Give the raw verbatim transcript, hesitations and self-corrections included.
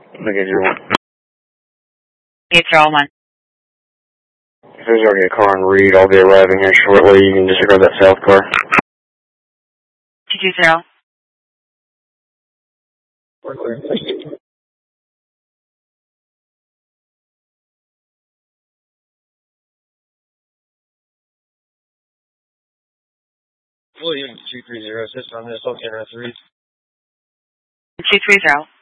Look at your one. eight zero one. If there's already a car in Reed, I'll be arriving here shortly. You can disregard that south car. two two zero. We're clear. William two three zero, assist on this, I'll enter Reed. two three zero.